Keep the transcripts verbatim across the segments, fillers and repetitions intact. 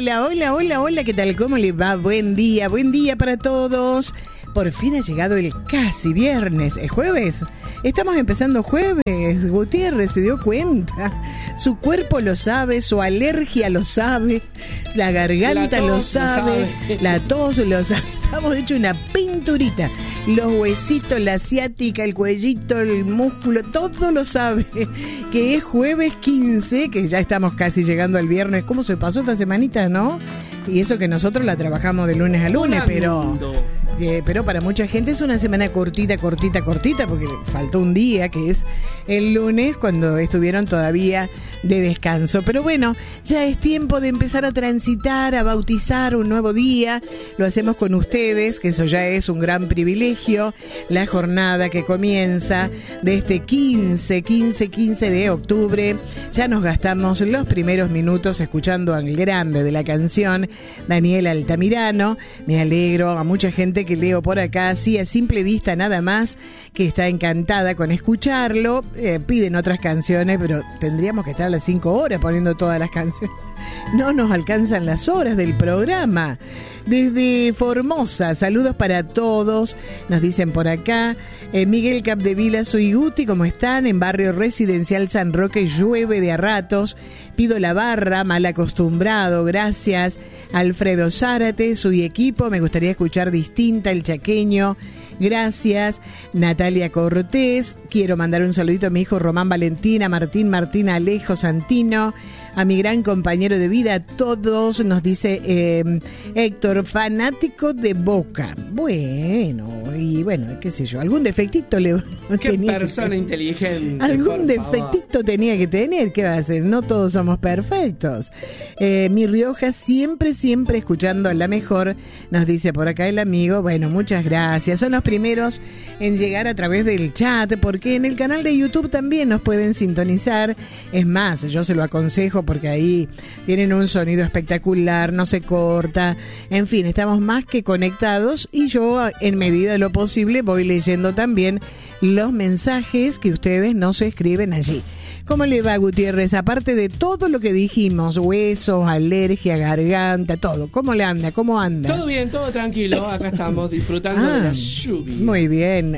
Hola, hola, hola, hola, ¿qué tal? ¿Cómo les va? Buen día, buen día para todos. Por fin ha llegado el casi viernes, ¿es jueves? Estamos empezando jueves, Gutiérrez se dio cuenta. Su cuerpo lo sabe, su alergia lo sabe, la garganta la lo, sabe, lo sabe, la tos lo sabe. Estamos hecho una pinturita. Los huesitos, la asiática, el cuellito, el músculo, todo lo sabe. Que es jueves quince, que ya estamos casi llegando al viernes. ¿Cómo se pasó esta semanita, no? Y eso que nosotros la trabajamos de lunes a lunes, pero... Eh, pero para mucha gente es una semana cortita, cortita, cortita, porque faltó un día, que es el lunes, cuando estuvieron todavía de descanso. Pero bueno, ya es tiempo de empezar a transitar, a bautizar un nuevo día. Lo hacemos con ustedes, que eso ya es un gran privilegio. La jornada que comienza de este quince, quince, quince de octubre. Ya nos gastamos los primeros minutos escuchando al grande de la canción, Daniel Altamirano. Me alegro, a mucha gente que leo por acá, así a simple vista nada más, que está encantada con escucharlo. Eh, piden otras canciones, pero tendríamos que estar a las cinco horas poniendo todas las canciones. No nos alcanzan las horas del programa. Desde Formosa, saludos para todos, nos dicen por acá. Eh, Miguel Capdevila, soy Guti, ¿cómo están? En barrio residencial San Roque llueve de a ratos. Pido la barra, mal acostumbrado, gracias. Alfredo Zárate, soy equipo, me gustaría escuchar Distinta, el chaqueño. Gracias. Natalia Cortés, quiero mandar un saludito a mi hijo Román Valentina, Martín Martín Alejo Santino, a mi gran compañero de vida, a todos, nos dice eh, Héctor, fanático de Boca. Bueno, y bueno, qué sé yo, algún defectito le qué tenía persona que, inteligente. Algún defectito favor. Tenía que tener, ¿qué va a hacer? No todos somos perfectos. Eh, mi Rioja siempre, siempre escuchando a la mejor, nos dice por acá el amigo. Bueno, muchas gracias. Son los primeros en llegar a través del chat, porque en el canal de YouTube también nos pueden sintonizar. Es más, yo se lo aconsejo porque ahí tienen un sonido espectacular, no se corta, en fin, estamos más que conectados y yo en medida de lo posible voy leyendo también los mensajes que ustedes nos escriben allí. ¿Cómo le va, Gutiérrez? Aparte de todo lo que dijimos, huesos, alergia, garganta, todo, ¿cómo le anda? ¿Cómo anda? Todo bien, todo tranquilo, acá estamos disfrutando ah, de la lluvia. Muy bien,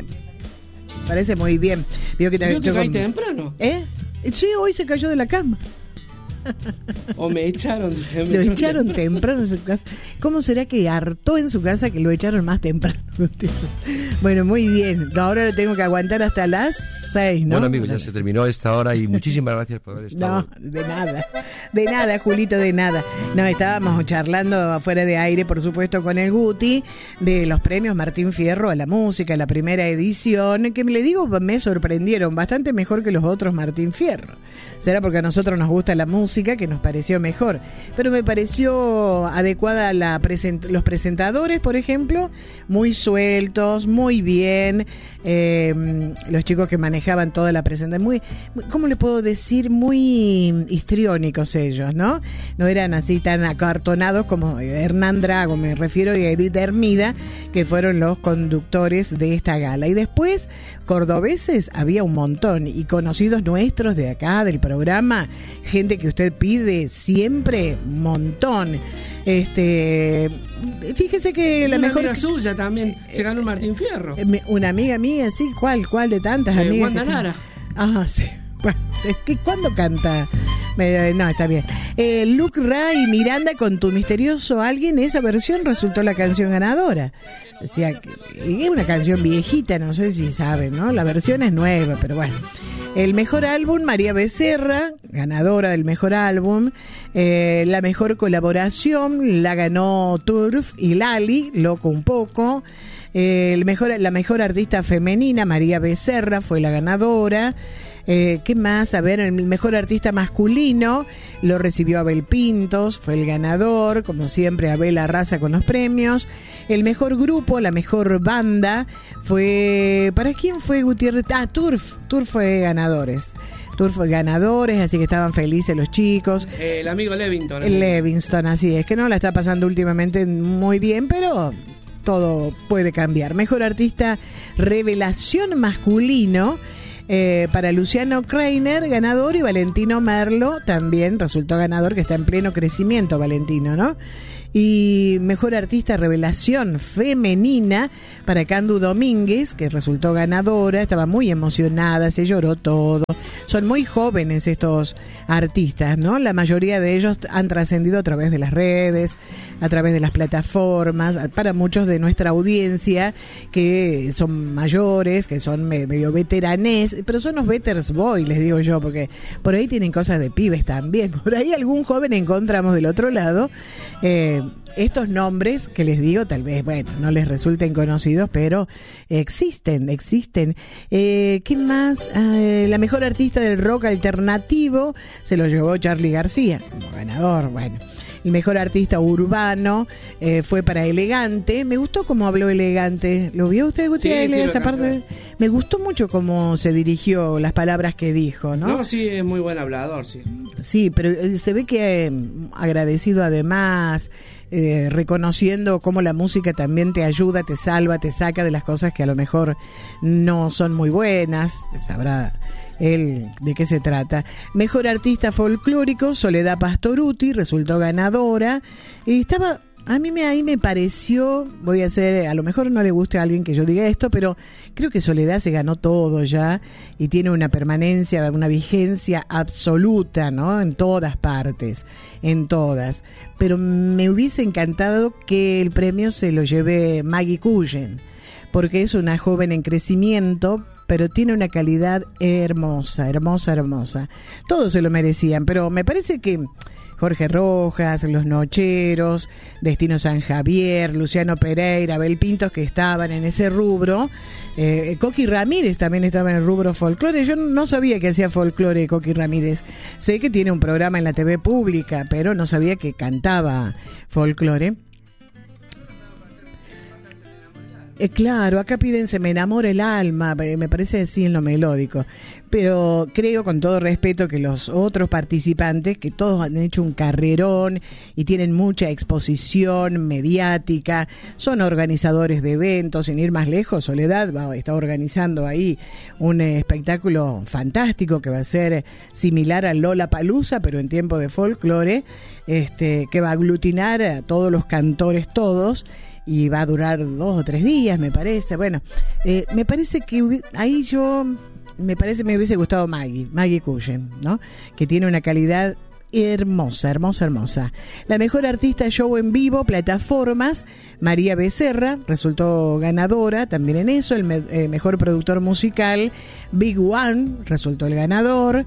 parece muy bien. ¿Vio que, ¿Vio que caíste con... temprano? ¿Eh? Sí, hoy se cayó de la cama. O me echaron me Lo echaron, echaron temprano en su casa. ¿Cómo será que hartó en su casa que lo echaron más temprano? Bueno, muy bien. Ahora lo tengo que aguantar hasta las seis, ¿no? Bueno, amigos, ya se terminó esta hora y muchísimas gracias por haber estado. No, de nada. De nada, Julito, de nada. No, estábamos charlando afuera de aire, por supuesto, con el Guti, de los premios Martín Fierro a la música, la primera edición, que le digo, me sorprendieron bastante mejor que los otros Martín Fierro. Será porque a nosotros nos gusta la música, que nos pareció mejor, pero me pareció adecuada la present- los presentadores, por ejemplo, muy sueltos, muy bien, eh, los chicos que manejaban toda la presentación, muy, muy, ¿cómo le puedo decir? Muy histriónicos ellos, ¿no? No eran así tan acartonados como Hernán Drago, me refiero, y Edith Hermida, que fueron los conductores de esta gala. Y después, cordobeses había un montón, y conocidos nuestros de acá, del programa, gente que usted pide siempre, un montón. Este, fíjese que la una mejor amiga suya también se ganó un Martín Fierro. Una amiga mía, sí, ¿cuál? ¿Cuál de tantas eh, amigas? Wanda Nara. Ah, sí. Bueno, es que ¿cuándo canta? Eh, no, está bien. Eh, Luke Ray y Miranda con Tu Misterioso Alguien, esa versión resultó la canción ganadora. O sea, es una canción viejita, no sé si saben, ¿no? La versión es nueva, pero bueno. El mejor álbum, María Becerra, ganadora del mejor álbum. Eh, la mejor colaboración la ganó Turf y Lali, Loco un poco. Eh, el mejor, la mejor artista femenina, María Becerra, fue la ganadora. Eh, ¿Qué más? A ver, el mejor artista masculino lo recibió Abel Pintos, fue el ganador, como siempre Abel arrasa con los premios. El mejor grupo, la mejor banda fue... ¿Para quién fue, Gutiérrez? Ah, Turf, Turf fue ganadores. Turf fue ganadores, así que estaban felices los chicos. Eh, el amigo Levingston. El Levingston, así es, que no la está pasando últimamente muy bien, pero todo puede cambiar. Mejor artista revelación masculino. Eh, para Luciano Kreiner, ganador, y Valentino Merlo también resultó ganador, que está en pleno crecimiento Valentino, ¿no? Y mejor artista revelación femenina para Candu Domínguez, que resultó ganadora, estaba muy emocionada, se lloró todo. Son muy jóvenes estos artistas, ¿no? La mayoría de ellos han trascendido a través de las redes, a través de las plataformas, para muchos de nuestra audiencia que son mayores, que son medio veteranés, pero son los veterans boy, les digo yo, porque por ahí tienen cosas de pibes también. Por ahí algún joven encontramos del otro lado. Eh, estos nombres que les digo, tal vez, bueno, no les resulten conocidos, pero existen, existen. Eh, ¿Qué más? Eh, la mejor artista del rock alternativo se lo llevó Charly García, como ganador, bueno. El mejor artista urbano eh, fue para Elegante. Me gustó cómo habló Elegante. ¿Lo vio usted, Gutiérrez? Sí, sí, esa parte? Me gustó mucho cómo se dirigió, las palabras que dijo, ¿no? No, sí, es muy buen hablador, sí. Sí, pero se ve que eh, agradecido además, eh, reconociendo cómo la música también te ayuda, te salva, te saca de las cosas que a lo mejor no son muy buenas. Sabrá él de qué se trata. Mejor artista folclórico, Soledad Pastorutti, resultó ganadora. Y estaba, a mí me, ahí me pareció, voy a hacer, a lo mejor no le guste a alguien que yo diga esto, pero creo que Soledad se ganó todo ya y tiene una permanencia, una vigencia absoluta, ¿no? En todas partes, en todas. Pero me hubiese encantado que el premio se lo lleve Maggie Cullen, porque es una joven en crecimiento, pero tiene una calidad hermosa, hermosa, hermosa. Todos se lo merecían, pero me parece que Jorge Rojas, Los Nocheros, Destino San Javier, Luciano Pereira, Abel Pintos, que estaban en ese rubro, eh, Coqui Ramírez también estaba en el rubro folclore. Yo no sabía que hacía folclore Coqui Ramírez. Sé que tiene un programa en la T V pública, pero no sabía que cantaba folclore. Eh, claro, acá piden Se me enamora el alma, me parece así en lo melódico, pero creo con todo respeto que los otros participantes, que todos han hecho un carrerón y tienen mucha exposición mediática, son organizadores de eventos, sin ir más lejos, Soledad va, está organizando ahí un espectáculo fantástico que va a ser similar al Lollapalooza, pero en tiempo de folclore, este, que va a aglutinar a todos los cantores todos, y va a durar dos o tres días, me parece. Bueno, eh, me parece que hubi- ahí yo, me parece me hubiese gustado Maggie, Maggie Cullen, ¿no? Que tiene una calidad hermosa, hermosa, hermosa. La mejor artista show en vivo, plataformas, María Becerra, resultó ganadora también en eso. El me- eh, mejor productor musical, Big One, resultó el ganador.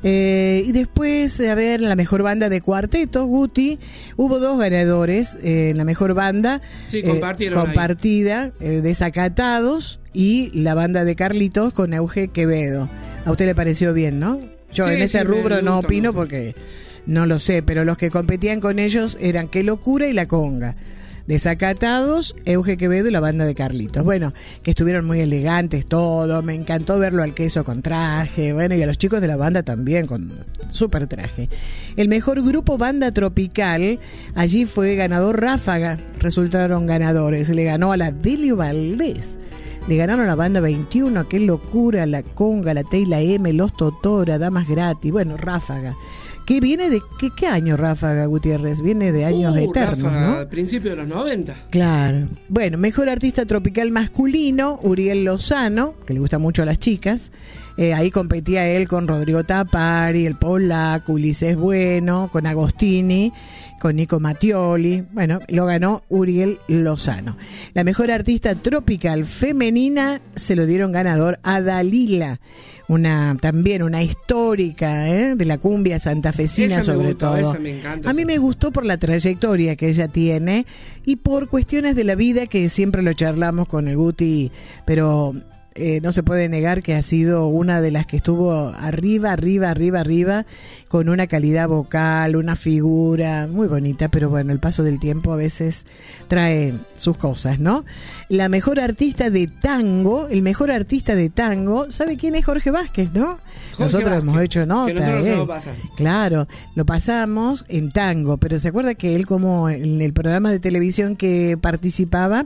Eh, y después, a ver, la mejor banda de cuarteto, Guti, hubo dos ganadores eh, en la mejor banda. Sí, compartieron eh, compartida, eh, Desacatados, y la banda de Carlitos con Euge Quevedo. A usted le pareció bien, ¿no? Yo Sí, en ese sí, rubro me no gusta, opino me gusta. porque no lo sé, pero los que competían con ellos eran Qué Locura y La Conga. Desacatados, Euge Quevedo y la banda de Carlitos. Bueno, que estuvieron muy elegantes todos, me encantó verlo al Queso con traje, bueno, y a los chicos de la banda también con súper traje. El mejor grupo banda tropical, allí fue ganador Ráfaga, resultaron ganadores, le ganó a la Delio Valdés. Le ganaron a la banda veintiuno, Qué Locura, La Conga, La T y la M, Los Totora, Damas Gratis, bueno, Ráfaga. ¿Qué viene de qué, qué año Ráfaga, Gutiérrez? Viene de años uh, eternos, Ráfaga, ¿no? al principio de los noventa. Claro. Bueno, mejor artista tropical masculino, Uriel Lozano, que le gusta mucho a las chicas. Eh, ahí competía él con Rodrigo Tapari, el Polaco, Ulises Bueno, con Agostini, con Nico Mattioli. Bueno, lo ganó Uriel Lozano. La mejor artista tropical femenina se lo dieron ganador a Dalila, una también una histórica ¿eh? de la cumbia santafesina, Esa me sobre gustó, todo. esa me encanta, A mí esa. me gustó por la trayectoria que ella tiene y por cuestiones de la vida que siempre lo charlamos con el Guti, pero eh, no se puede negar que ha sido una de las que estuvo arriba, arriba, arriba, arriba, con una calidad vocal, una figura muy bonita, pero bueno, el paso del tiempo a veces trae sus cosas, ¿no? La mejor artista de tango, el mejor artista de tango, ¿sabe quién es? Jorge Vázquez, ¿no? Jorge Nosotros Vázquez, hemos hecho nota. que nosotros eh. hacemos pasar. Claro, lo pasamos en tango, pero se acuerda que él, como en el programa de televisión que participaba,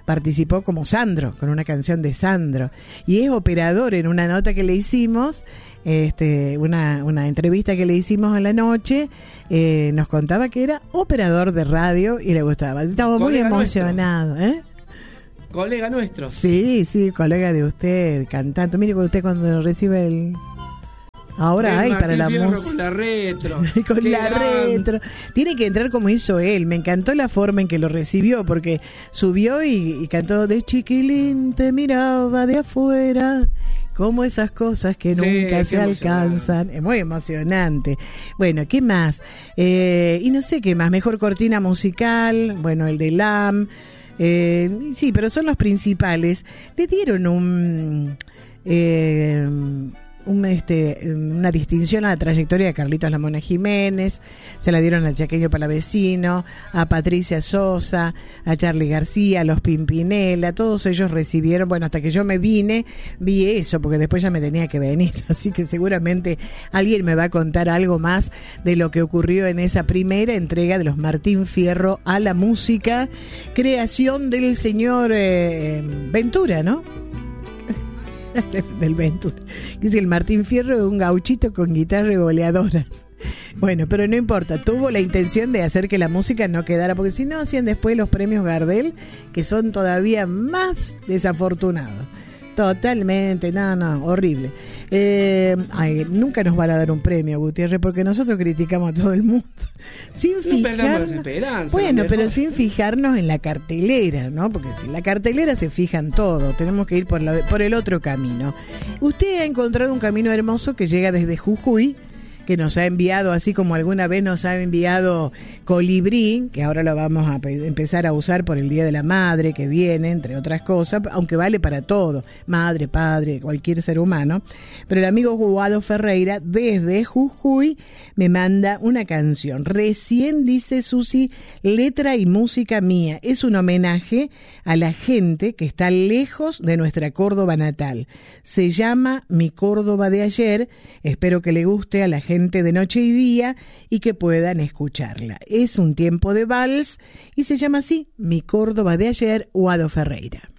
participó como Sandro, con una canción de Sandro. Y es operador. En una nota que le hicimos, este, una, una entrevista que le hicimos en la noche, eh, nos contaba que era operador de radio y le gustaba. Estaba muy emocionado, ¿eh? Colega nuestro. Sí, sí, colega de usted, cantante. Mire, usted cuando recibe el... Ahora hay para la música. Con la retro. Con la gran... retro. Tiene que entrar como hizo él. Me encantó la forma en que lo recibió, porque subió y, y cantó de chiquilín, te miraba de afuera. Como esas cosas que nunca sí, se alcanzan. Es muy emocionante. Bueno, ¿qué más? Eh, y no sé qué más. Mejor cortina musical. Bueno, el de L A M. Eh, sí, pero son los principales. Le dieron un... Eh, Un, este, una distinción a la trayectoria de Carlitos Lamona Jiménez, se la dieron al Chaqueño Palavecino, a Patricia Sosa, a Charly García, a los Pimpinela, todos ellos recibieron, bueno, hasta que yo me vine, vi eso, porque después ya me tenía que venir, así que seguramente alguien me va a contar algo más de lo que ocurrió en esa primera entrega de los Martín Fierro a la música, creación del señor eh, Ventura, ¿no? Del Ventura. Dice el Martín Fierro es un gauchito con guitarra y boleadoras. Bueno, pero no importa, tuvo la intención de hacer que la música no quedara, porque si no hacían después los premios Gardel, que son todavía más desafortunados. Totalmente, no, no, horrible. Eh, ay, nunca nos van a dar un premio, Gutiérrez, porque nosotros criticamos a todo el mundo. Sin no fijarnos, las esperanzas, bueno, pero sin fijarnos en la cartelera, ¿no? Porque si la cartelera se fija en todo, tenemos que ir por, la, por el otro camino. Usted ha encontrado un camino hermoso que llega desde Jujuy, que nos ha enviado, así como alguna vez nos ha enviado Colibrí, que ahora lo vamos a pe- empezar a usar por el Día de la Madre que viene, entre otras cosas, aunque vale para todo, madre, padre, cualquier ser humano. Pero el amigo Guado Ferreira, desde Jujuy, me manda una canción. Recién, dice Susi, letra y música mía. Es un homenaje a la gente que está lejos de nuestra Córdoba natal. Se llama Mi Córdoba de Ayer. Espero que le guste a la gente de noche y día y que puedan escucharla. Es un tiempo de vals y se llama así, Mi Córdoba de Ayer, Guado Ferreira.